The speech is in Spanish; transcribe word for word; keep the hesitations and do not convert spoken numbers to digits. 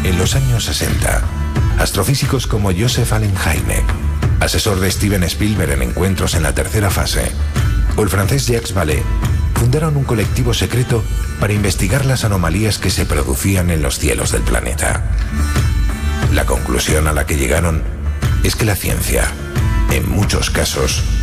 En los años sesenta, astrofísicos como Joseph Allen Hynek, asesor de Steven Spielberg en encuentros en la tercera fase, o el francés Jacques Vallée, fundaron un colectivo secreto para investigar las anomalías que se producían en los cielos del planeta. La conclusión a la que llegaron es que la ciencia, en muchos casos,